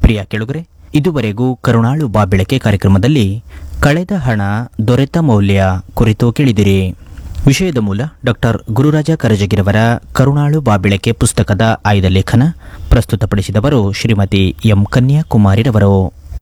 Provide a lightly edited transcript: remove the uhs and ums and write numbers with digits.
ಪ್ರಿಯ ಕೆಳುಗರೆ, ಇದುವರೆಗೂ ಕರುಣಾಳು ಬಾಬೆಳಕೆ ಕಾರ್ಯಕ್ರಮದಲ್ಲಿ ಕಳೆದ ಹಣ ದೊರೆತ ಮೌಲ್ಯ ಕುರಿತು ಕೇಳಿದಿರಿ. ವಿಷಯದ ಮೂಲ ಡಾಕ್ಟರ್ ಗುರುರಾಜ ಕರಜಗಿರವರ ಕರುಣಾಳು ಬಾಬೆಳಕೆ ಪುಸ್ತಕದ ಆಯ್ದ ಲೇಖನ. ಪ್ರಸ್ತುತಪಡಿಸಿದವರು ಶ್ರೀಮತಿ ಎಂ ಕನ್ಯಾಕುಮಾರಿರವರು.